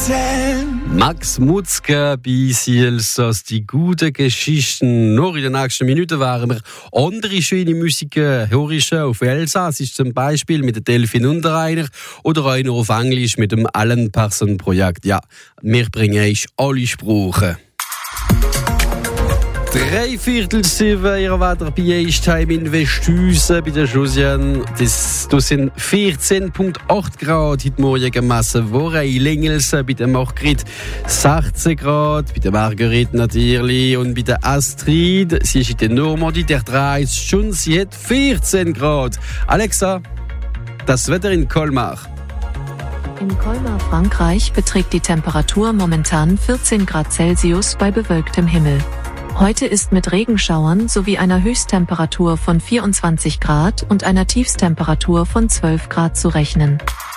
Max Mutzke bei Sielsas, die guten Geschichten. Nur in den nächsten Minuten werden wir andere schöne Musik hören. Auf Elsassisch zum Beispiel mit der Delphine Unterreiner oder auch noch auf Englisch mit dem Alan Parsons Projekt. Ja, wir bringen euch alle Sprachen. 6:45, ihr Wetter bei Eistheim in Westhausen bei der Josiane. Das sind 14,8 Grad heute Morgen gemessen worden. In Lingelsen bei der Margrit 16 Grad, bei der Marguerite natürlich und bei der Astrid. Sie ist in der Normandie, der 30 schon, sie hat 14 Grad. Alexa, das Wetter in Colmar. In Colmar, Frankreich, beträgt die Temperatur momentan 14 Grad Celsius bei bewölktem Himmel. Heute ist mit Regenschauern sowie einer Höchsttemperatur von 24 Grad und einer Tiefstemperatur von 12 Grad zu rechnen.